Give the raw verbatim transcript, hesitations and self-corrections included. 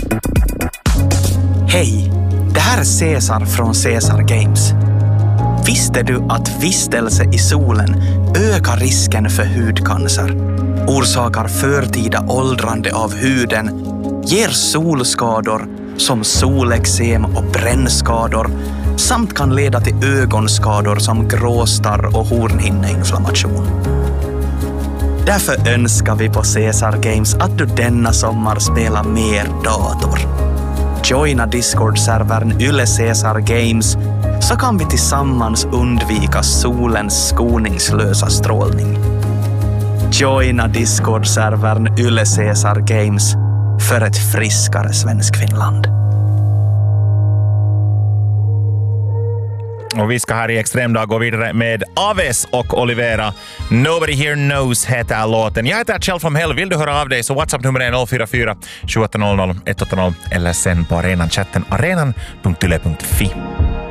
Hej, det här är Cesar från Cesar Games. Visste du att vistelse i solen ökar risken för hudcancer, orsakar förtida åldrande av huden, ger solskador som solexem och brännskador samt kan leda till ögonskador som gråstarr och hornhinneinflammation. Därför önskar vi på Cesar Games att du denna sommar spelar mer dator. Joina Discord-servern Yle Cesar Games så kan vi tillsammans undvika solens skoningslösa strålning. Joina Discord-servern Yle Cesar Games för ett friskare Svenskfinland. Och vi ska här i Extremdag gå vidare med Aves och Olivera. Nobody Here Knows heter låten. Jag heter Kjell from Hell. Vill du höra av dig så WhatsApp-nummer är noll fyra fyra sju åtta noll noll ett åtta noll eller sen på arenan chatten arenan punkt yle punkt fi.